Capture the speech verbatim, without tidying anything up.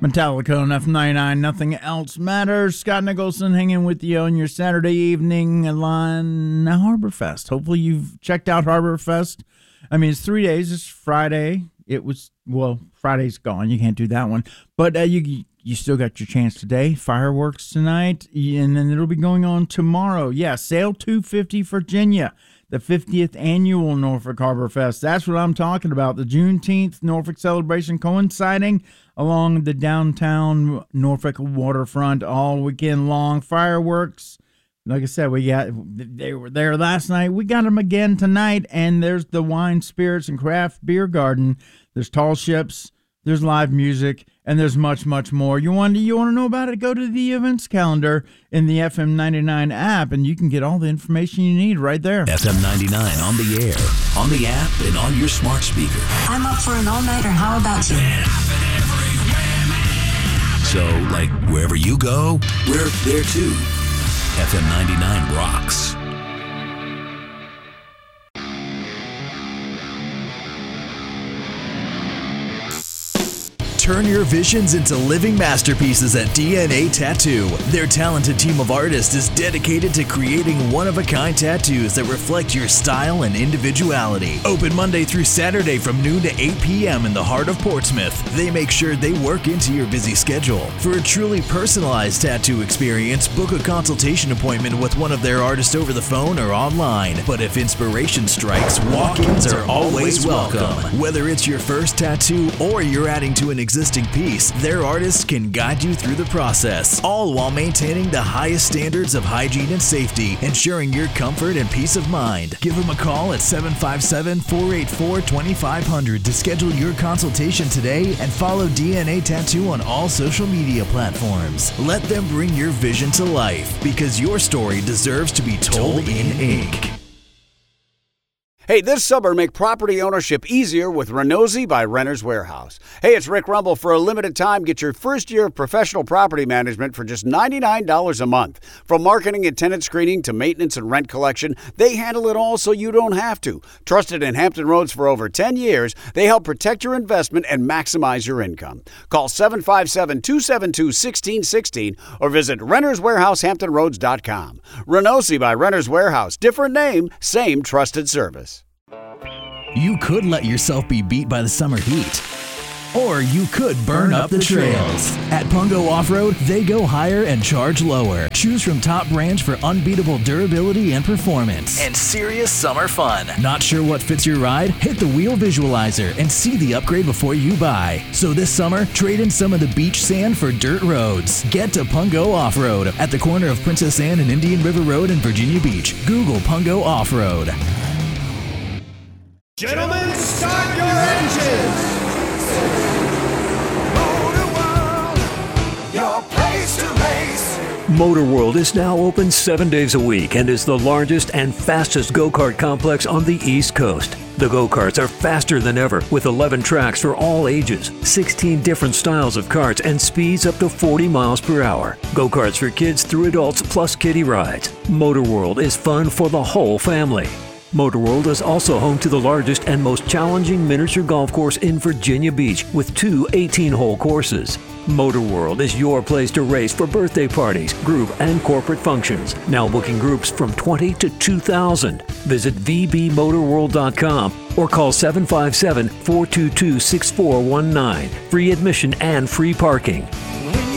Metallica on F ninety-nine, Nothing Else Matters. Scott Nicholson hanging with you on your Saturday evening on Harborfest. Hopefully you've checked out Harborfest. I mean, it's three days. It's Friday. It was, well, Friday's gone. You can't do that one. But uh, you you still got your chance today. Fireworks tonight, and then it'll be going on tomorrow. Yeah, Sail two fifty Virginia, the fiftieth annual Norfolk Harbor Fest. That's what I'm talking about. The Juneteenth Norfolk celebration coinciding along the downtown Norfolk waterfront all weekend long. Fireworks. Like I said, we got they were there last night. We got them again tonight. And there's the Wine, Spirits, and Craft Beer Garden. There's tall ships. There's live music. And there's much, much more. You want, you want to know about it? Go to the events calendar in the F M ninety-nine app, and you can get all the information you need right there. F M ninety-nine on the air, on the app, and on your smart speaker. I'm up for an all-nighter. How about you? So, like, wherever you go, we're there too. F M ninety-nine rocks. Turn your visions into living masterpieces at D N A Tattoo. Their talented team of artists is dedicated to creating one-of-a-kind tattoos that reflect your style and individuality. Open Monday through Saturday from noon to eight p.m. in the heart of Portsmouth. They make sure they work into your busy schedule. For a truly personalized tattoo experience, book a consultation appointment with one of their artists over the phone or online. But if inspiration strikes, walk-ins are always welcome. Whether it's your first tattoo or you're adding to an existing existing piece, their artists can guide you through the process, all while maintaining the highest standards of hygiene and safety, ensuring your comfort and peace of mind. Give them a call at seven five seven, four eight four, two five zero zero to schedule your consultation today and follow D N A Tattoo on all social media platforms. Let them bring your vision to life, because your story deserves to be told in ink. Hey, this summer, make property ownership easier with Renozzi by Renter's Warehouse. Hey, it's Rick Rumble. For a limited time, get your first year of professional property management for just ninety-nine dollars a month. From marketing and tenant screening to maintenance and rent collection, they handle it all so you don't have to. Trusted in Hampton Roads for over ten years, they help protect your investment and maximize your income. Call seven five seven, two seven two, one six one six or visit renters warehouse hampton roads dot com. Renozzi by Renter's Warehouse. Different name, same trusted service. You could let yourself be beat by the summer heat, or you could burn up the trails. At Pungo Off-Road, they go higher and charge lower. Choose from top brands for unbeatable durability and performance, and serious summer fun. Not sure what fits your ride? Hit the wheel visualizer and see the upgrade before you buy. So this summer, trade in some of the beach sand for dirt roads. Get to Pungo Off-Road at the corner of Princess Anne and Indian River Road in Virginia Beach. Google Pungo Off-Road. Gentlemen, start your engines! Motor World, your place to race. Motor World is now open seven days a week and is the largest and fastest go-kart complex on the East Coast. The go-karts are faster than ever, with eleven tracks for all ages, sixteen different styles of karts, and speeds up to forty miles per hour. Go-karts for kids through adults, plus kiddie rides. Motor World is fun for the whole family. Motor World is also home to the largest and most challenging miniature golf course in Virginia Beach, with two eighteen-hole courses. Motor World is your place to race for birthday parties, group, and corporate functions. Now booking groups from twenty to two thousand. Visit v b motor world dot com or call seven five seven, four two two, six four one nine. Free admission and free parking.